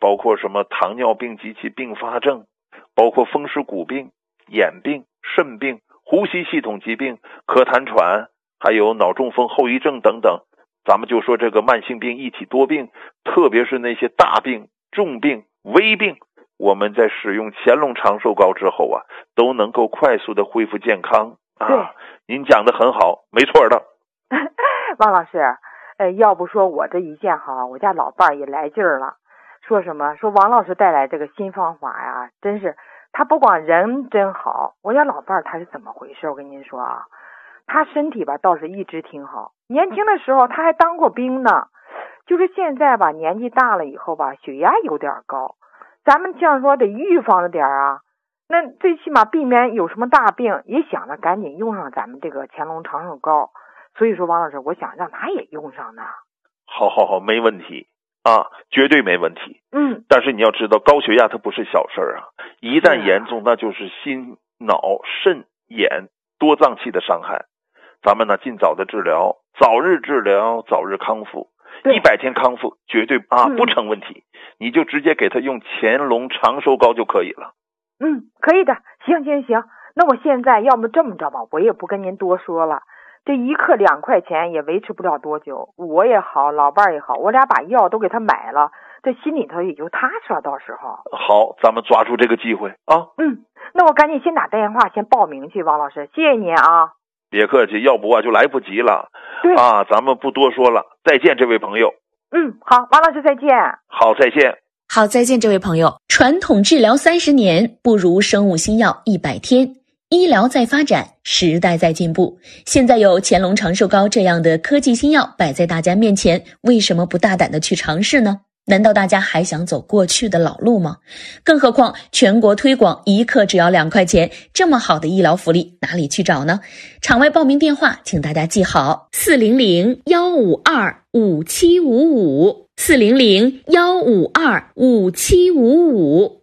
包括什么糖尿病及其并发症，包括风湿骨病、眼病、肾病、呼吸系统疾病、咳痰喘，还有脑中风后遗症等等。咱们就说这个慢性病一体多病，特别是那些大病、重病、危病，我们在使用乾隆长寿膏之后啊，都能够快速的恢复健康啊。您讲的很好，没错的。 王老师，要不说我这一见好，我家老伴儿也来劲儿了，说什么说王老师带来这个新方法呀，真是他不光人真好，我家老伴儿他是怎么回事？我跟您说啊，他身体吧倒是一直挺好，年轻的时候他还当过兵呢，就是现在吧年纪大了以后吧，血压有点高，咱们像说得预防着点啊，那最起码避免有什么大病，也想着赶紧用上咱们这个乾隆长寿膏。所以说王老师，我想让他也用上呢。 好，没问题啊，绝对没问题。但是你要知道，高血压它不是小事啊，一旦严重，那就是心、脑、肾、眼多脏器的伤害。咱们呢，尽早的治疗，早日治疗，早日康复，100天康复绝对不成问题。你就直接给他用乾隆长寿膏就可以了。 可以的，行。那我现在要么这么着吧，我也不跟您多说了。这一克2块钱也维持不了多久，我也好，老伴儿也好，我俩把药都给他买了，这心里头也就踏实了。到时候好，咱们抓住这个机会啊。 那我赶紧先打电话先报名去，王老师，谢谢您啊。 别客气，要不就来不及了。咱们不多说了，再见，这位朋友。 好，王老师再见。 好，再见。 好，再见，这位朋友。传统治疗30年，不如生物新药100天。医疗在发展，时代在进步。现在有乾隆长寿膏这样的科技新药摆在大家面前，为什么不大胆的去尝试呢？难道大家还想走过去的老路吗？更何况全国推广1克只要2块钱，这么好的医疗福利哪里去找呢？场外报名电话请大家记好：400-152-5755 400-152-5755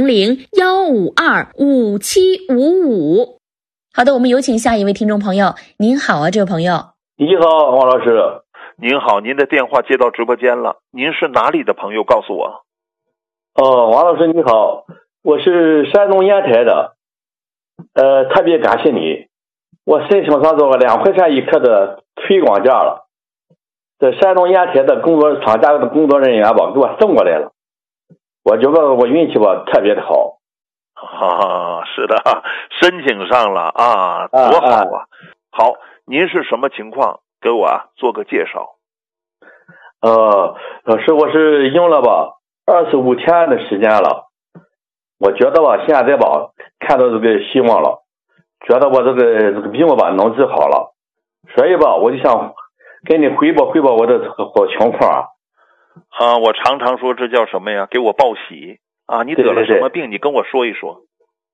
400-152-5755。好的，我们有请下一位听众朋友。您好啊，这位朋友。 你好，王老师。 您好，您的电话接到直播间了，您是哪里的朋友？告诉我。 王老师你好，我是山东烟台的，特别感谢你，我申请上这个2块钱1克的推广价了，这山东烟台的厂家的工作人员吧给我送过来了，我觉得我运气吧特别的好。 是的，申请上了啊，多好啊。好，您是什么情况？给我做个介绍。 老师，我是用了吧25天的时间了，我觉得吧现在吧看到这个希望了，觉得我这个病吧能治好了，所以吧我就想跟你汇报我的这个好情况。 我常常说这叫什么呀？给我报喜啊！你得了什么病？你跟我说一说。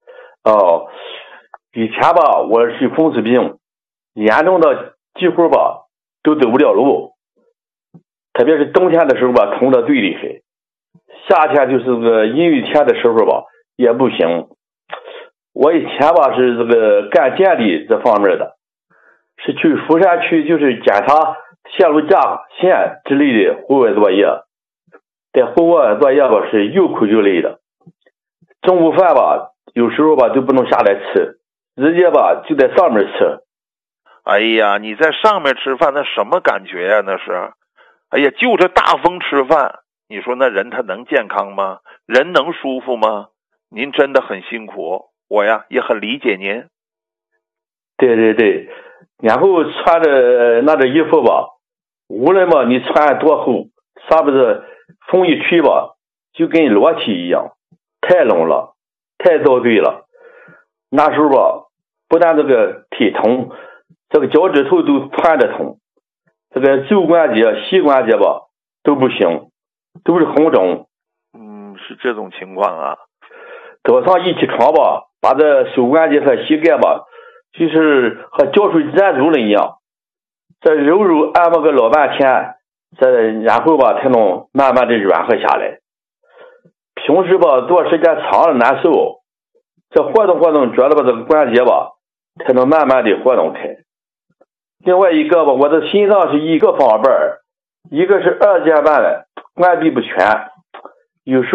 以前吧我是风湿病，严重的几乎吧都走不了路，特别是冬天的时候吧痛得最厉害，夏天就是这个阴雨天的时候吧也不行。我以前吧是这个干电力这方面的，是去福山区就是检查线路架线之类的户外作业，在户外作业吧是又苦又累的，中午饭吧有时候吧都不能下来吃，直接吧就在上面吃。 哎呀，你在上面吃饭那什么感觉呀？那是，哎呀，就着大风吃饭，你说那人他能健康吗？人能舒服吗？您真的很辛苦，我呀也很理解您。 对，然后穿着那件衣服吧，无论吧你穿多厚，上面的风一吹吧就跟裸体一样，太冷了，太遭罪了。那时候吧不但这个腿疼，这个脚趾头都穿着疼，这个肘关节膝关节吧都不行，都是红肿。 是这种情况啊。 早上一起床吧，把这手关节和膝盖吧就是和胶水粘住了一样，这揉按摩个老半天，然后吧才能慢慢的软和下来。平时吧做时间长了难受，这活动觉得吧这个关节吧才能慢慢的活动开。另外一个吧，我的心脏是一个房瓣，一个是2节瓣的关闭不全，有时